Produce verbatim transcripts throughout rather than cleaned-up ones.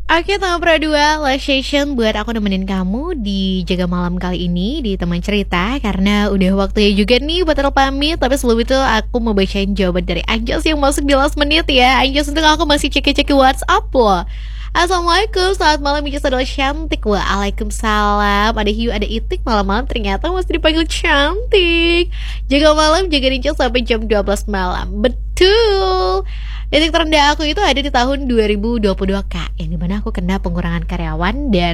Oke, teman Pro dua, live session buat aku nemenin kamu di Jaga Malam kali ini di Teman Cerita. Karena udah waktunya juga nih buat aku pamit. Tapi sebelum itu aku mau bacain jawaban dari Anjas yang masuk di last menit ya. Anjas, untuk aku masih cek-cek WhatsApp loh. Assalamualaikum, selamat malam Anjas adalah cantik. Waalaikumsalam. Ada Hiu, ada Itik, malam-malam ternyata masih dipanggil cantik. Jaga malam, jaga Anjas sampai jam dua belas malam. Betul. Titik terendah aku itu ada di tahun dua ribu dua puluh dua Kak, yang dimana aku kena pengurangan karyawan dan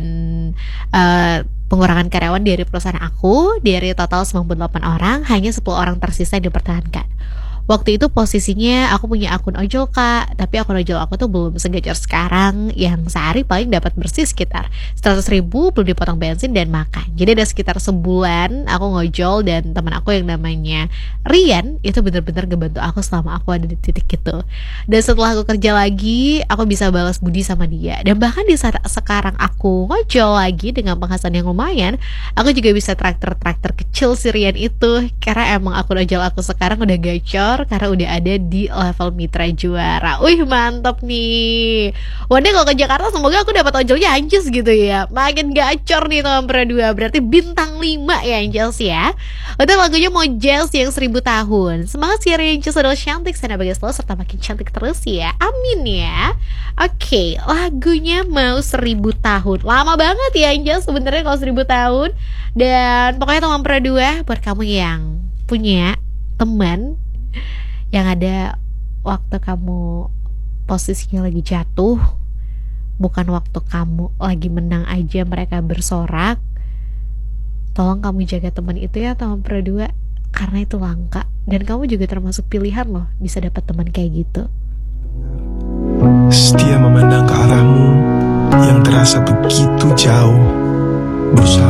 uh, pengurangan karyawan dari perusahaan aku. Dari total sembilan puluh delapan orang, hanya sepuluh orang tersisa yang dipertahankan. Waktu itu posisinya aku punya akun ojol Kak, tapi akun ojol aku tuh belum segacor sekarang, yang sehari paling dapat bersih sekitar seratus ribu belum dipotong bensin dan makan. Jadi ada sekitar sebulan aku ngojol, dan teman aku yang namanya Rian itu bener-bener ngebantu aku selama aku ada di titik itu. Dan setelah aku kerja lagi, aku bisa balas budi sama dia. Dan bahkan di saat sekarang aku ngojol lagi dengan penghasilan yang lumayan, aku juga bisa traktor-traktor kecil si Rian itu, karena emang akun ojol aku sekarang udah gacor karena udah ada di level mitra juara. Wih, mantap nih. One day kalau ke Jakarta semoga aku dapat ojolnya Anjas gitu ya. Makin gacor nih teman Pro dua. Berarti bintang lima ya Anjas ya. Untuk lagunya Mojels yang seribu tahun. Semangat si Anjas adalah cantik, sana bagai selalu serta makin cantik terus ya. Amin ya. Oke, lagunya mau seribu tahun. Lama banget ya Anjas sebenarnya kalau seribu tahun. Dan pokoknya teman Pro dua, buat kamu yang punya teman yang ada waktu kamu posisinya lagi jatuh, bukan waktu kamu lagi menang aja mereka bersorak, tolong kamu jaga teman itu ya teman Pro dua, karena itu langka. Dan kamu juga termasuk pilihan loh bisa dapat teman kayak gitu. Setia memandang ke arahmu yang terasa begitu jauh, berusaha